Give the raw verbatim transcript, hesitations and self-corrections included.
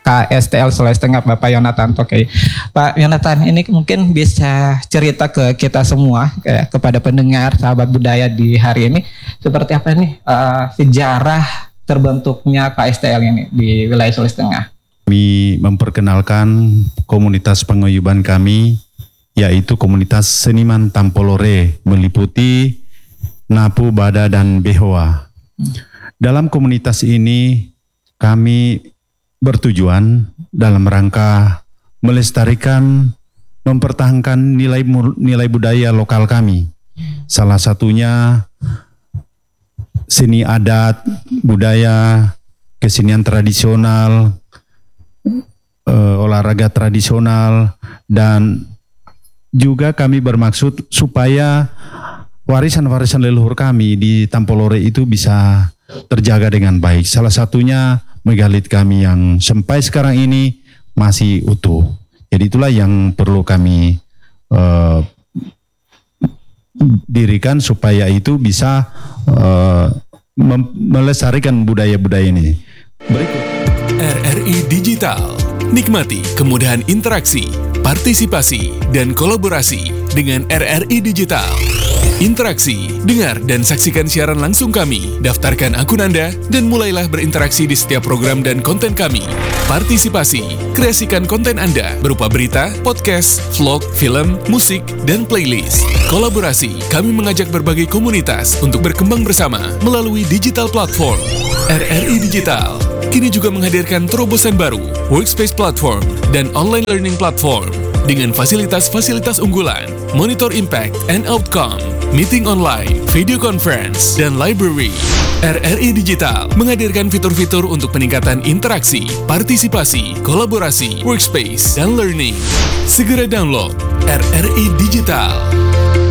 K S T L Sulawesi Tengah, Bapak Yonatan Tokei. Pak Yonatan, ini mungkin bisa cerita ke kita semua, kayak kepada pendengar sahabat budaya di hari ini, seperti apa nih uh, sejarah terbentuknya K S T L ini di wilayah Sulawesi Tengah. Kami memperkenalkan komunitas paguyuban kami, yaitu komunitas seniman Tampolore, meliputi Napu, Bada, dan Behoa. Hmm. Dalam komunitas ini kami bertujuan dalam rangka melestarikan, mempertahankan nilai nilai budaya lokal kami. Salah satunya seni adat, budaya, kesenian tradisional, eh, olahraga tradisional, dan juga kami bermaksud supaya warisan-warisan leluhur kami di Tampolore itu bisa terjaga dengan baik. Salah satunya megalit kami yang sampai sekarang ini masih utuh. Jadi itulah yang perlu kami uh, dirikan supaya itu bisa uh, mem- melestarikan budaya-budaya ini. Berikut R R I Digital. Nikmati kemudahan interaksi, partisipasi, dan kolaborasi dengan R R I Digital. Interaksi, dengar dan saksikan siaran langsung kami, daftarkan akun Anda, dan mulailah berinteraksi di setiap program dan konten kami. Partisipasi, kreasikan konten Anda berupa berita, podcast, vlog, film, musik, dan playlist. Kolaborasi, kami mengajak berbagai komunitas untuk berkembang bersama melalui digital platform. R R I Digital kini juga menghadirkan terobosan baru, workspace platform, dan online learning platform dengan fasilitas-fasilitas unggulan, monitor impact and outcome, meeting online, video conference, dan library. R R I Digital menghadirkan fitur-fitur untuk peningkatan interaksi, partisipasi, kolaborasi, workspace, dan learning. Segera download R R I Digital.